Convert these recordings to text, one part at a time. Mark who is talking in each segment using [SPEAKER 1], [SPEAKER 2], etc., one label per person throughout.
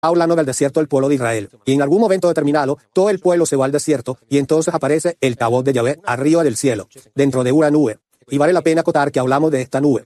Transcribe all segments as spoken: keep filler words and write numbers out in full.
[SPEAKER 1] hablando del desierto del pueblo de Israel. Y en algún momento determinado, todo el pueblo se va al desierto y entonces aparece el Cabot de Yahvé arriba del cielo, dentro de una nube. Y vale la pena acotar que hablamos de esta nube.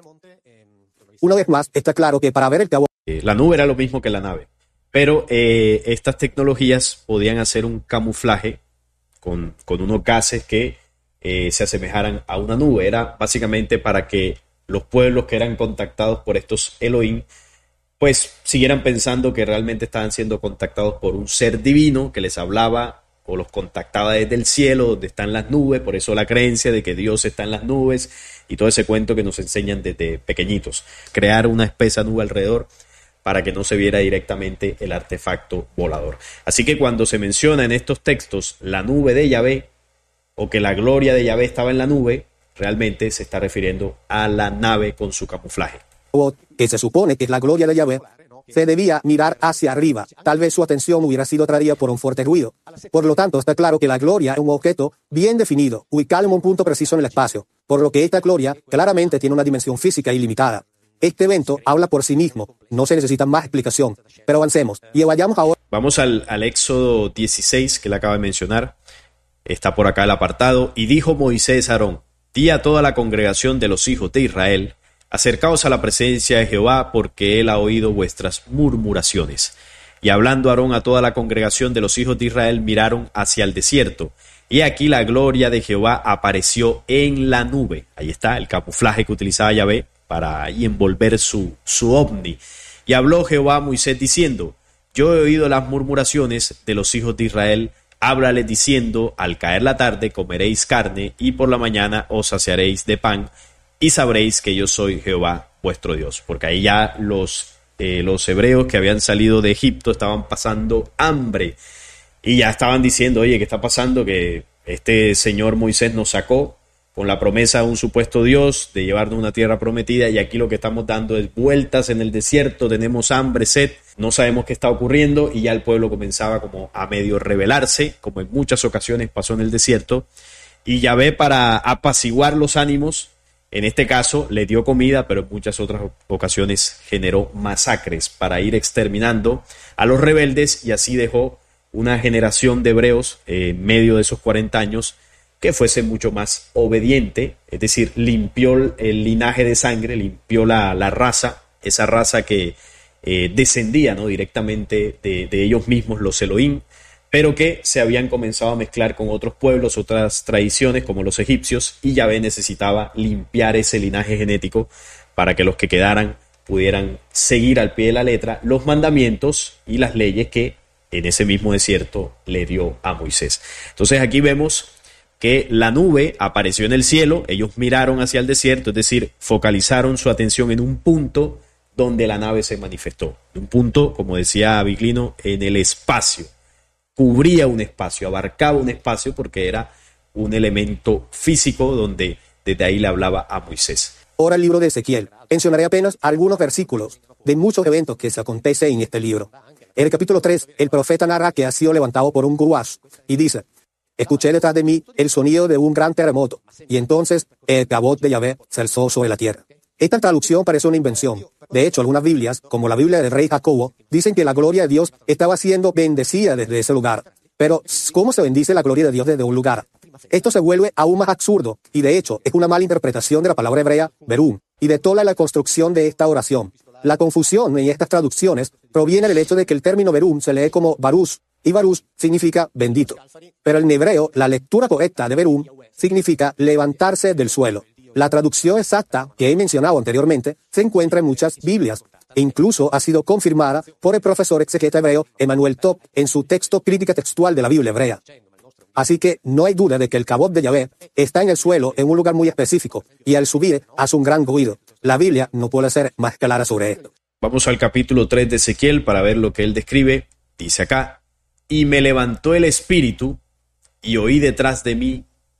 [SPEAKER 1] Una vez más, está claro que para ver el Cabot...
[SPEAKER 2] La nube era lo mismo que la nave, pero eh, estas tecnologías podían hacer un camuflaje con, con unos gases que eh, se asemejaran a una nube. Era básicamente para que los pueblos que eran contactados por estos Elohim pues siguieran pensando que realmente estaban siendo contactados por un ser divino que les hablaba o los contactaba desde el cielo, donde están las nubes. Por eso la creencia de que Dios está en las nubes y todo ese cuento que nos enseñan desde pequeñitos. Crear una espesa nube alrededor para que no se viera directamente el artefacto volador. Así que cuando se menciona en estos textos la nube de Yahvé, o que la gloria de Yahvé estaba en la nube, realmente se está refiriendo a la nave con su camuflaje.
[SPEAKER 1] Que se supone que es la gloria de Yahvé, se debía mirar hacia arriba. Tal vez su atención hubiera sido atraída por un fuerte ruido. Por lo tanto, está claro que la gloria es un objeto bien definido, ubicado en un punto preciso en el espacio, por lo que esta gloria claramente tiene una dimensión física ilimitada. Este evento habla por sí mismo, no se necesita más explicación. Pero avancemos y vayamos ahora.
[SPEAKER 2] Vamos al, al Éxodo dieciséis, que le acaba de mencionar. Está por acá el apartado. Y dijo Moisés a Aarón: di a toda la congregación de los hijos de Israel: acercaos a la presencia de Jehová, porque él ha oído vuestras murmuraciones. Y hablando Aarón a toda la congregación de los hijos de Israel, miraron hacia el desierto. Y aquí la gloria de Jehová apareció en la nube. Ahí está el camuflaje que utilizaba Yahvé para ahí envolver su, su ovni. Y habló Jehová a Moisés diciendo: yo he oído las murmuraciones de los hijos de Israel. Háblales diciendo: al caer la tarde comeréis carne, y por la mañana os saciaréis de pan, y sabréis que yo soy Jehová vuestro Dios. Porque ahí ya los, eh, los hebreos que habían salido de Egipto estaban pasando hambre. Y ya estaban diciendo: oye, ¿qué está pasando? Que este señor Moisés nos sacó con la promesa de un supuesto Dios de llevarnos a una tierra prometida, y aquí lo que estamos dando es vueltas en el desierto, tenemos hambre, sed, no sabemos qué está ocurriendo. Y ya el pueblo comenzaba como a medio rebelarse, como en muchas ocasiones pasó en el desierto. Y Yahvé, para apaciguar los ánimos, en este caso le dio comida, pero en muchas otras ocasiones generó masacres para ir exterminando a los rebeldes, y así dejó una generación de hebreos eh, en medio de esos cuarenta años que fuese mucho más obediente, es decir, limpió el linaje de sangre, limpió la, la raza, esa raza que eh, descendía, ¿no?, directamente de, de ellos mismos, los Elohim, pero que se habían comenzado a mezclar con otros pueblos, otras tradiciones como los egipcios, y Yahvé necesitaba limpiar ese linaje genético para que los que quedaran pudieran seguir al pie de la letra los mandamientos y las leyes que en ese mismo desierto le dio a Moisés. Entonces aquí vemos que la nube apareció en el cielo, ellos miraron hacia el desierto, es decir, focalizaron su atención en un punto donde la nave se manifestó, un punto, como decía Viglino, en el espacio. Cubría un espacio, abarcaba un espacio, porque era un elemento físico donde desde ahí le hablaba a Moisés.
[SPEAKER 1] Ahora el libro de Ezequiel. Mencionaré apenas algunos versículos de muchos eventos que se acontecen en este libro. En el capítulo tres, el profeta narra que ha sido levantado por un guruaz y dice: escuché detrás de mí el sonido de un gran terremoto, y entonces el Cabot de Yahvé se alzó sobre la tierra. Esta traducción parece una invención. De hecho, algunas Biblias, como la Biblia del rey Jacobo, dicen que la gloria de Dios estaba siendo bendecida desde ese lugar. Pero, ¿cómo se bendice la gloria de Dios desde un lugar? Esto se vuelve aún más absurdo, y de hecho, es una mala interpretación de la palabra hebrea, Berum, y de toda la construcción de esta oración. La confusión en estas traducciones proviene del hecho de que el término Berum se lee como Barús, y Barús significa bendito. Pero en hebreo, la lectura correcta de Berum significa levantarse del suelo. La traducción exacta que he mencionado anteriormente se encuentra en muchas Biblias, e incluso ha sido confirmada por el profesor exegeta hebreo Emanuel Top en su texto Crítica Textual de la Biblia Hebrea. Así que no hay duda de que el Cabot de Yahvé está en el suelo en un lugar muy específico, y al subir hace un gran ruido. La Biblia no puede ser más clara sobre esto.
[SPEAKER 2] Vamos al capítulo tres de Ezequiel para ver lo que él describe. Dice acá: y me levantó el espíritu, y oí detrás de mí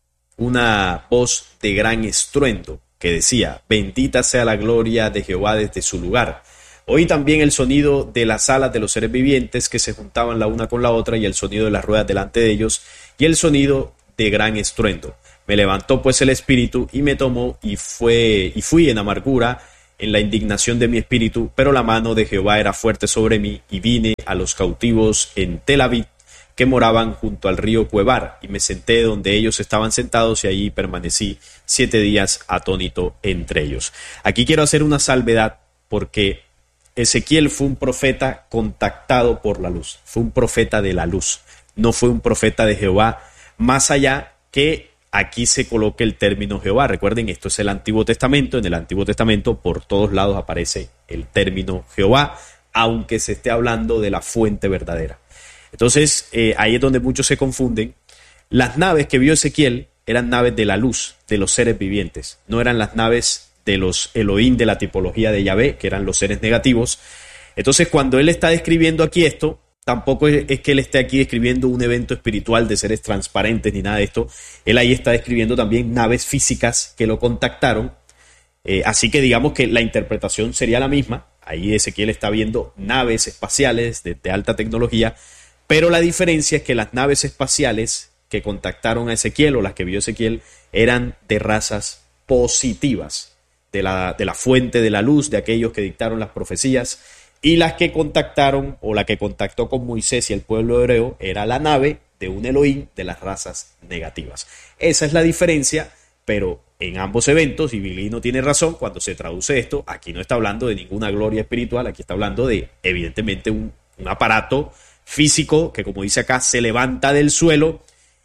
[SPEAKER 2] una voz de gran estruendo que decía: bendita sea la gloria de Jehová desde su lugar. Oí también el sonido de las alas de los seres vivientes que se juntaban la una con la otra, y el sonido de las ruedas delante de ellos, y el sonido de gran estruendo. Me levantó pues el espíritu y me tomó, y fue y fui en amargura, en la indignación de mi espíritu, pero la mano de Jehová era fuerte sobre mí, y vine a los cautivos en Tel Aviv, que moraban junto al río Cuebar, y me senté donde ellos estaban sentados, y allí permanecí siete días atónito entre ellos. Aquí quiero hacer una salvedad, porque Ezequiel fue un profeta contactado por la luz, fue un profeta de la luz, no fue un profeta de Jehová, más allá que aquí se coloque el término Jehová. Recuerden, esto es el Antiguo Testamento. En el Antiguo Testamento por todos lados aparece el término Jehová, aunque se esté hablando de la fuente verdadera. Entonces, eh, ahí es donde muchos se confunden. Las naves que vio Ezequiel eran naves de la luz, de los seres vivientes. No eran las naves de los Elohim de la tipología de Yahvé, que eran los seres negativos. Entonces, cuando él está describiendo aquí esto, tampoco es, es que él esté aquí describiendo un evento espiritual de seres transparentes ni nada de esto. Él ahí está describiendo también naves físicas que lo contactaron. Eh, así que digamos que la interpretación sería la misma. Ahí Ezequiel está viendo naves espaciales de, de alta tecnología, pero la diferencia es que las naves espaciales que contactaron a Ezequiel o las que vio Ezequiel eran de razas positivas, de la, de la fuente de la luz, de aquellos que dictaron las profecías. Y las que contactaron, o la que contactó con Moisés y el pueblo hebreo, era la nave de un Elohim de las razas negativas. Esa es la diferencia, pero en ambos eventos, y Billy tiene razón cuando se traduce esto, aquí no está hablando de ninguna gloria espiritual, aquí está hablando de, evidentemente, un, un aparato físico que, como dice acá, se levanta del suelo,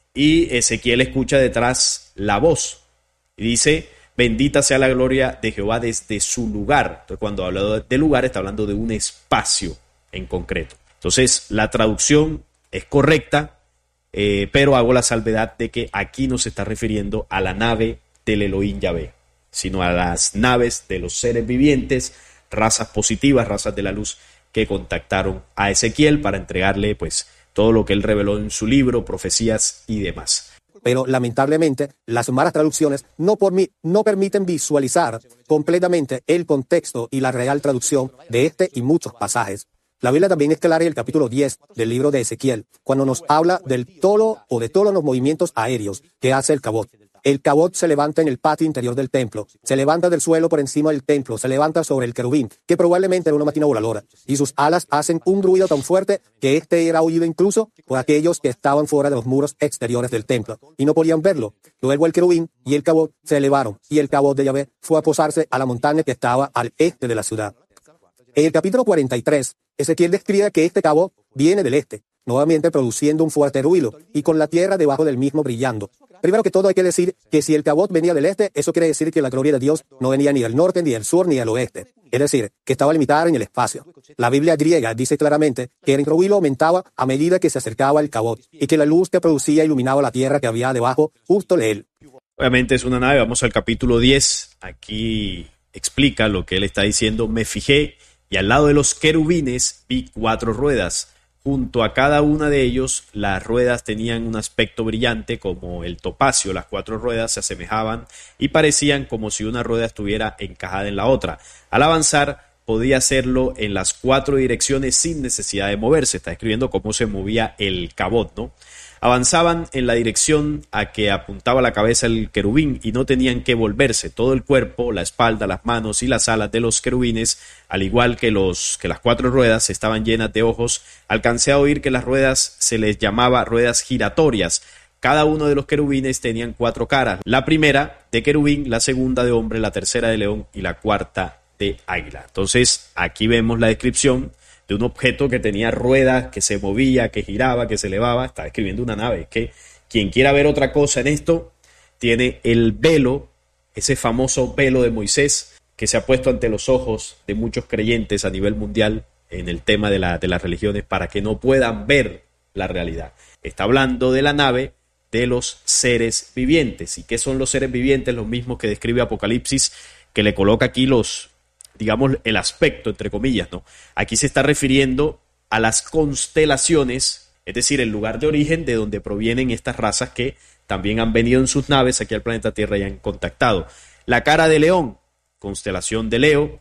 [SPEAKER 2] y Ezequiel escucha detrás la voz, y dice: bendita sea la gloria de Jehová desde su lugar. Entonces, cuando habla de lugar, está hablando de un espacio en concreto. Entonces, la traducción es correcta, eh, pero hago la salvedad de que aquí no se está refiriendo a la nave del Elohim Yahvé, sino a las naves de los seres vivientes, razas positivas, razas de la luz, que contactaron a Ezequiel para entregarle pues todo lo que él reveló en su libro, profecías y demás.
[SPEAKER 1] Pero lamentablemente las malas traducciones no, por mí, no permiten visualizar completamente el contexto y la real traducción de este y muchos pasajes. La Biblia también es clara en el capítulo diez del libro de Ezequiel, cuando nos habla del tolo o de todos los movimientos aéreos que hace el cabot. El cabot se levanta en el patio interior del templo, se levanta del suelo por encima del templo, se levanta sobre el querubín, que probablemente era una máquina voladora, y sus alas hacen un ruido tan fuerte que este era oído incluso por aquellos que estaban fuera de los muros exteriores del templo, y no podían verlo. Luego el querubín y el cabot se elevaron, y el cabot de Yahvé fue a posarse a la montaña que estaba al este de la ciudad. En el capítulo cuarenta y tres, Ezequiel describe que este cabot viene del este, nuevamente produciendo un fuerte ruido, y con la tierra debajo del mismo brillando. Primero que todo hay que decir que si el cabot venía del este, eso quiere decir que la gloria de Dios no venía ni del norte, ni del sur, ni del oeste. Es decir, que estaba limitada en el espacio. La Biblia griega dice claramente que el ruido aumentaba a medida que se acercaba el cabot, y que la luz que producía iluminaba la tierra que había debajo justo de él.
[SPEAKER 2] Obviamente es una nave. Vamos al capítulo diez. Aquí explica lo que él está diciendo. Me fijé y al lado de los querubines vi cuatro ruedas. Junto a cada una de ellos, las ruedas tenían un aspecto brillante como el topacio. Las cuatro ruedas se asemejaban y parecían como si una rueda estuviera encajada en la otra. Al avanzar, podía hacerlo en las cuatro direcciones sin necesidad de moverse. Está escribiendo cómo se movía el cabot, ¿no? Avanzaban en la dirección a que apuntaba la cabeza el querubín y no tenían que volverse. Todo el cuerpo, la espalda, las manos y las alas de los querubines, al igual que, los, que las cuatro ruedas, estaban llenas de ojos. Alcancé a oír que las ruedas se les llamaba ruedas giratorias. Cada uno de los querubines tenían cuatro caras. La primera de querubín, la segunda de hombre, la tercera de león y la cuarta de águila. Entonces, aquí vemos la descripción de un objeto que tenía ruedas, que se movía, que giraba, que se elevaba. Está describiendo una nave. Que quien quiera ver otra cosa en esto, tiene el velo, ese famoso velo de Moisés, que se ha puesto ante los ojos de muchos creyentes a nivel mundial en el tema de, la, de las religiones para que no puedan ver la realidad. Está hablando de la nave de los seres vivientes. ¿Y qué son los seres vivientes? Los mismos que describe Apocalipsis, que le coloca aquí los, digamos, el aspecto, entre comillas, ¿no? Aquí se está refiriendo a las constelaciones, es decir, el lugar de origen de donde provienen estas razas que también han venido en sus naves aquí al planeta Tierra y han contactado. La cara de león, constelación de Leo.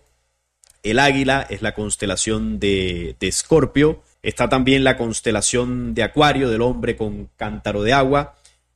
[SPEAKER 2] El águila es la constelación de, de Escorpio. Está también la constelación de Acuario, del hombre con cántaro de agua.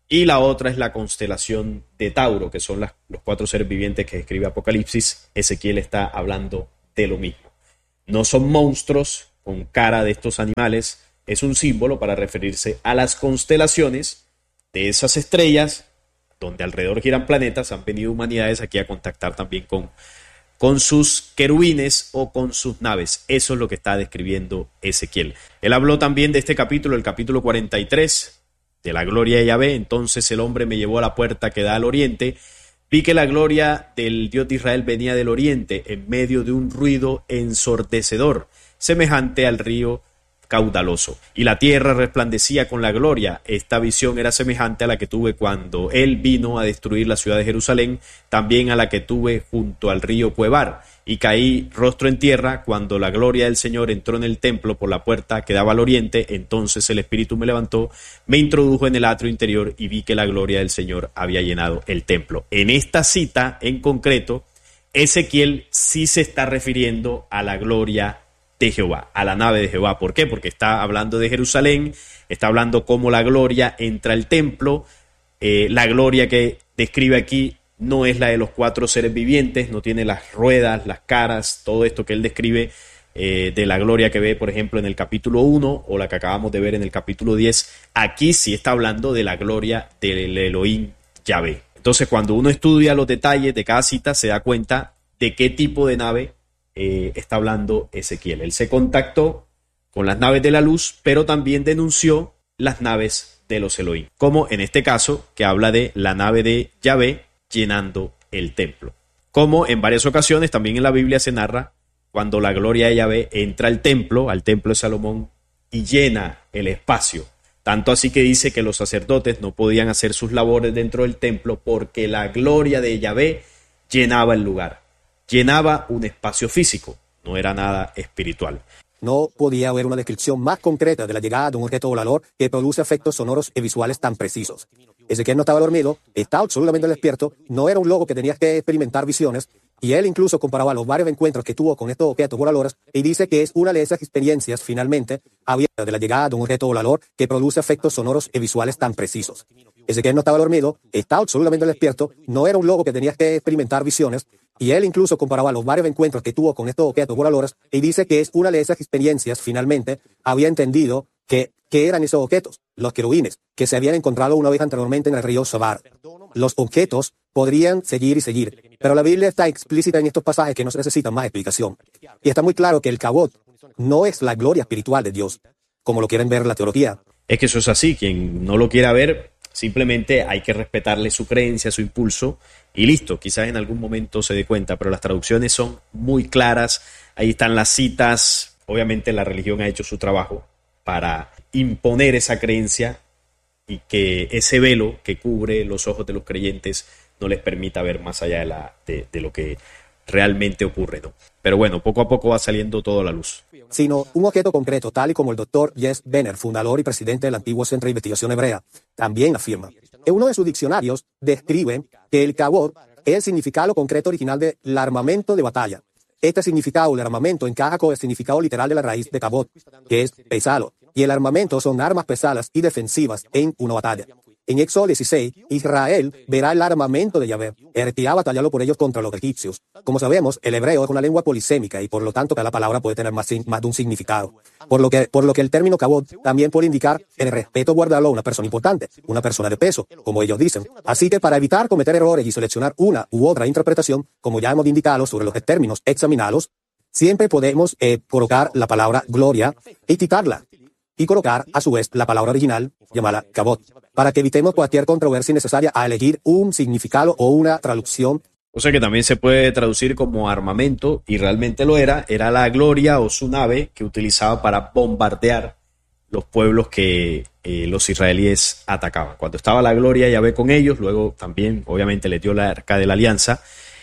[SPEAKER 2] y la otra es la constelación de Tauro, que son las, los cuatro seres vivientes que describe Apocalipsis. Ezequiel está hablando de lo mismo. No son monstruos con cara de estos animales, es un símbolo para referirse a las constelaciones de esas estrellas donde alrededor giran planetas. Han venido humanidades aquí a contactar también con, con sus querubines o con sus naves. Eso es lo que está describiendo Ezequiel. Él habló también de este capítulo, el capítulo cuarenta y tres, de la gloria de Yahvé. Entonces el hombre me llevó a la puerta que da al oriente. Vi que la gloria del Dios de Israel venía del oriente en medio de un ruido ensordecedor, semejante al río caudaloso, y la tierra resplandecía con la gloria. Esta visión era semejante a la que tuve cuando él vino a destruir la ciudad de Jerusalén, también a la que tuve junto al río Cuebar, y caí rostro en tierra cuando la gloria del Señor entró en el templo por la puerta que daba al oriente. Entonces el Espíritu me levantó, me introdujo en el atrio interior y vi que la gloria del Señor había llenado el templo. En esta cita en concreto, Ezequiel sí se está refiriendo a la gloria de Jehová, a la nave de Jehová. ¿Por qué? Porque está hablando de Jerusalén, está hablando cómo la gloria entra al templo. Eh, la gloria que describe aquí no es la de los cuatro seres vivientes, no tiene las ruedas, las caras, todo esto que él describe eh, de la gloria que ve, por ejemplo, en el capítulo uno o la que acabamos de ver en el capítulo diez. Aquí sí está hablando de la gloria del Elohim Yahvé. Entonces, cuando uno estudia los detalles de cada cita, se da cuenta de qué tipo de nave Eh, está hablando Ezequiel. Él se contactó con las naves de la luz, pero también denunció las naves de los Elohim, como en este caso que habla de la nave de Yahvé llenando el templo. Como en varias ocasiones también en la Biblia se narra cuando la gloria de Yahvé entra al templo, al templo de Salomón, y llena el espacio. Tanto así que dice que los sacerdotes no podían hacer sus labores dentro del templo porque la gloria de Yahvé llenaba el lugar. Llenaba un espacio físico, no era nada espiritual.
[SPEAKER 1] No podía haber una descripción más concreta de la llegada de un objeto volador que produce efectos sonoros y visuales tan precisos. Ezequiel no estaba dormido, estaba absolutamente despierto, no era un loco que tenía que experimentar visiones, y él incluso comparaba los varios encuentros que tuvo con estos objetos voladores y dice que es una de esas experiencias finalmente abiertas de la llegada de un objeto volador que produce efectos sonoros y visuales tan precisos. Ezequiel no estaba dormido, estaba absolutamente despierto, no era un loco que tenía que experimentar visiones, y él incluso comparaba los varios encuentros que tuvo con estos objetos voladores y dice que es una de esas experiencias finalmente había entendido que, que eran esos objetos, los querubines, que se habían encontrado una vez anteriormente en el río Sobar. Los objetos podrían seguir y seguir, pero la Biblia está explícita en estos pasajes que no se necesitan más explicación. Y está muy claro que el Kabod no es la gloria espiritual de Dios, como lo quieren ver la teología.
[SPEAKER 2] Es que eso es así, quien no lo quiera ver, simplemente hay que respetarle su creencia, su impulso, y listo, quizás en algún momento se dé cuenta, pero las traducciones son muy claras, ahí están las citas. Obviamente la religión ha hecho su trabajo para imponer esa creencia y que ese velo que cubre los ojos de los creyentes no les permita ver más allá de, la, de, de lo que realmente ocurre, ¿no? Pero bueno, poco a poco va saliendo todo a la luz.
[SPEAKER 1] Sino un objeto concreto, tal y como el doctor Jess Benner, fundador y presidente del antiguo Centro de Investigación Hebrea, también afirma. En uno de sus diccionarios describe que el Kabod es el significado concreto original del armamento de batalla. Este significado, el armamento, encaja con el significado literal de la raíz de Kabod, que es pesado, y el armamento son armas pesadas y defensivas en una batalla. En Éxodo dieciséis, Israel verá el armamento de Yahvé, irá a batallarlo por ellos contra los egipcios. Como sabemos, el hebreo es una lengua polisémica y por lo tanto cada palabra puede tener más, más de un significado. Por lo que, por lo que el término Kabod también puede indicar el respeto guardado a una persona importante, una persona de peso, como ellos dicen. Así que para evitar cometer errores y seleccionar una u otra interpretación, como ya hemos indicado sobre los términos examinados, siempre podemos eh, colocar la palabra gloria y quitarla, y colocar a su vez la palabra original llamada Kabod, para que evitemos cualquier controversia innecesaria a elegir un significado o una traducción.
[SPEAKER 2] O sea que también se puede traducir como armamento, y realmente lo era, era la gloria o su nave que utilizaba para bombardear los pueblos que eh, los israelíes atacaban. Cuando estaba la gloria Yahvé con ellos, luego también obviamente les dio la arca de la alianza,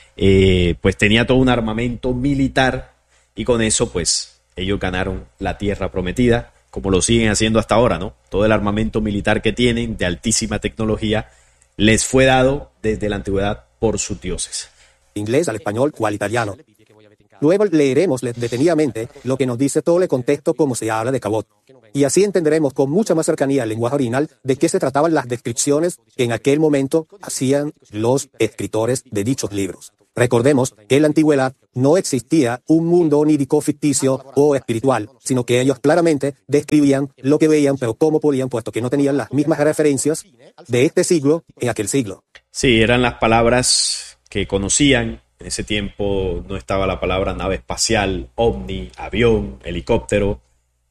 [SPEAKER 2] eh, pues tenía todo un armamento militar, y con eso pues ellos ganaron la tierra prometida, como lo siguen haciendo hasta ahora, ¿no? Todo el armamento militar que tienen, de altísima tecnología, les fue dado desde la antigüedad por sus dioses.
[SPEAKER 1] Inglés al español o al italiano. Luego leeremos detenidamente lo que nos dice todo el contexto como se habla de Cabot. Y así entenderemos con mucha más cercanía el lenguaje original de qué se trataban las descripciones que en aquel momento hacían los escritores de dichos libros. Recordemos que en la antigüedad no existía un mundo onírico ficticio o espiritual, sino que ellos claramente describían lo que veían, pero cómo podían, puesto que no tenían las mismas referencias de este siglo en aquel siglo.
[SPEAKER 2] Sí, eran las palabras que conocían. En ese tiempo no estaba la palabra nave espacial, ovni, avión, helicóptero.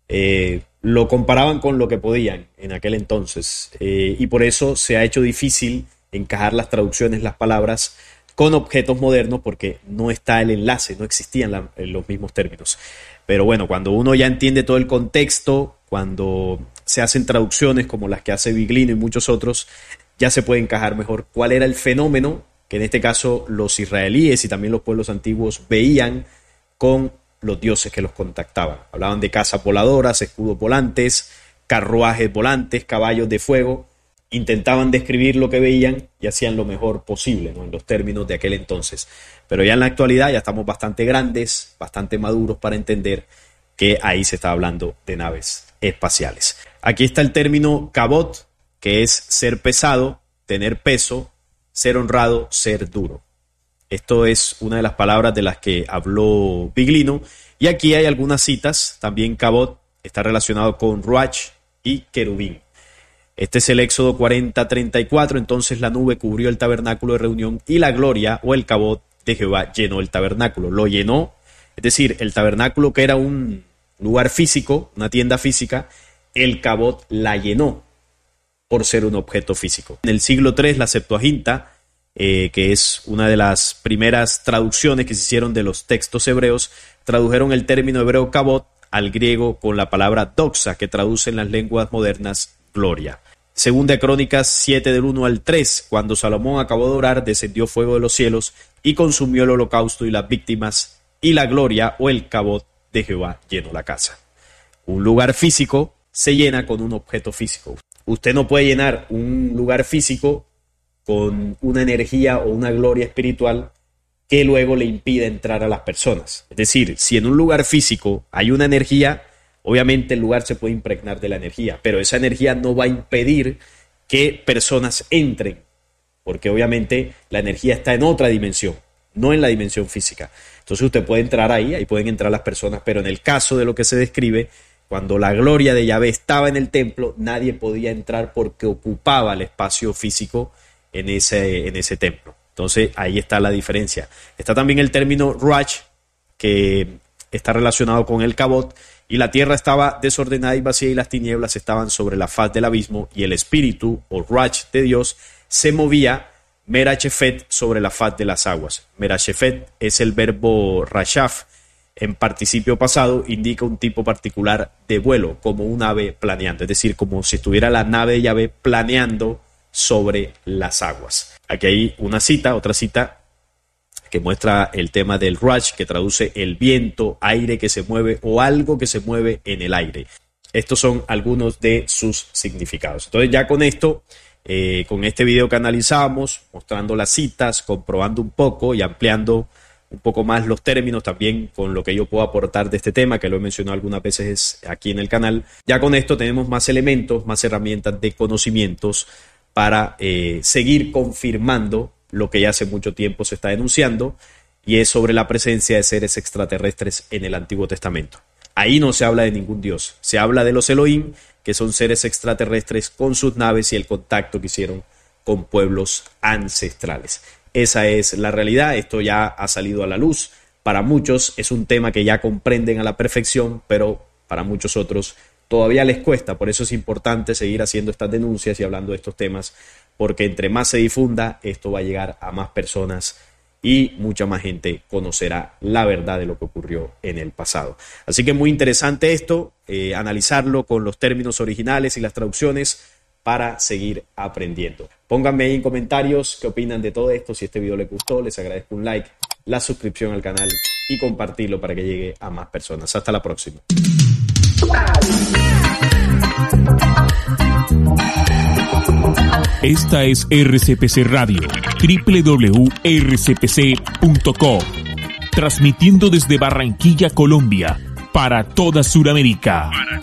[SPEAKER 2] Eh, lo comparaban con lo que podían en aquel entonces. Eh, y por eso se ha hecho difícil encajar las traducciones, las palabras, con objetos modernos, porque no está el enlace, no existían la, los mismos términos. Pero bueno, cuando uno ya entiende todo el contexto, cuando se hacen traducciones como las que hace Biglino y muchos otros, ya se puede encajar mejor cuál era el fenómeno que en este caso los israelíes y también los pueblos antiguos veían con los dioses que los contactaban. Hablaban de casas voladoras, escudos volantes, carruajes volantes, caballos de fuego. Intentaban describir lo que veían y hacían lo mejor posible, ¿no?, en los términos de aquel entonces. Pero ya en la actualidad ya estamos bastante grandes, bastante maduros para entender que ahí se está hablando de naves espaciales. Aquí está el término Cabot, que es ser pesado, tener peso, ser honrado, ser duro. Esto es una de las palabras de las que habló Biglino. Y aquí hay algunas citas. También Cabot está relacionado con Ruach y querubín. Este es el Éxodo cuarenta treinta y cuatro. Entonces la nube cubrió el tabernáculo de reunión y la gloria o el Cabot de Jehová llenó el tabernáculo. Lo llenó, es decir, el tabernáculo, que era un lugar físico, una tienda física, el Cabot la llenó por ser un objeto físico. En el siglo tercero, la Septuaginta, eh, que es una de las primeras traducciones que se hicieron de los textos hebreos, tradujeron el término hebreo Cabot al griego con la palabra doxa, que traduce en las lenguas modernas gloria. Segunda Crónicas siete del uno al tres, cuando Salomón acabó de orar, descendió fuego de los cielos y consumió el holocausto y las víctimas, y la gloria o el Cabot de Jehová llenó la casa. Un lugar físico se llena con un objeto físico. Usted no puede llenar un lugar físico con una energía o una gloria espiritual que luego le impide entrar a las personas. Es decir, si en un lugar físico hay una energía, obviamente el lugar se puede impregnar de la energía, pero esa energía no va a impedir que personas entren, porque obviamente la energía está en otra dimensión, no en la dimensión física. Entonces usted puede entrar ahí, ahí pueden entrar las personas, pero en el caso de lo que se describe, cuando la gloria de Yahvé estaba en el templo, nadie podía entrar porque ocupaba el espacio físico en ese, en ese templo. Entonces ahí está la diferencia. Está también el término Ruach, que está relacionado con el Cabot, y la tierra estaba desordenada y vacía y las tinieblas estaban sobre la faz del abismo y el espíritu o Ruach de Dios se movía Merachefet sobre la faz de las aguas. Merachefet es el verbo rashaf en participio pasado, indica un tipo particular de vuelo, como un ave planeando, es decir, como si estuviera la nave de Yahvé planeando sobre las aguas. Aquí hay una cita, otra cita que muestra el tema del Ruach, que traduce el viento, aire que se mueve o algo que se mueve en el aire. Estos son algunos de sus significados. Entonces ya con esto, eh, con este video que analizamos, mostrando las citas, comprobando un poco y ampliando un poco más los términos, también con lo que yo puedo aportar de este tema, que lo he mencionado algunas veces aquí en el canal, ya con esto tenemos más elementos, más herramientas de conocimientos para eh, seguir confirmando lo que ya hace mucho tiempo se está denunciando, y es sobre la presencia de seres extraterrestres en el Antiguo Testamento. Ahí no se habla de ningún dios, se habla de los Elohim, que son seres extraterrestres con sus naves y el contacto que hicieron con pueblos ancestrales. Esa es la realidad, esto ya ha salido a la luz. Para muchos es un tema que ya comprenden a la perfección, pero para muchos otros todavía les cuesta. Por eso es importante seguir haciendo estas denuncias y hablando de estos temas, porque entre más se difunda, esto va a llegar a más personas y mucha más gente conocerá la verdad de lo que ocurrió en el pasado. Así que muy interesante esto, eh, analizarlo con los términos originales y las traducciones para seguir aprendiendo. Pónganme ahí en comentarios qué opinan de todo esto. Si este video les gustó, les agradezco un like, la suscripción al canal y compartirlo para que llegue a más personas. Hasta la próxima.
[SPEAKER 3] Esta es R C P C Radio, doble u doble u doble u punto r c p c punto com, transmitiendo desde Barranquilla, Colombia, para toda Sudamérica.